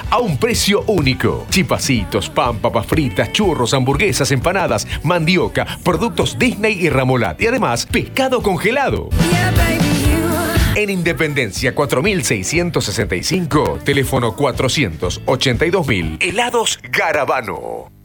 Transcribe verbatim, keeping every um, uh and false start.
a un precio único. Chipacitos, pan, papas fritas, churros, hamburguesas, empanadas, mandioca, productos Disney y Ramolat. Y además, pescado congelado. Yeah, baby, you. En Independencia cuatro mil seiscientos sesenta y cinco, teléfono cuatrocientos ochenta y dos mil. Helados Garabano.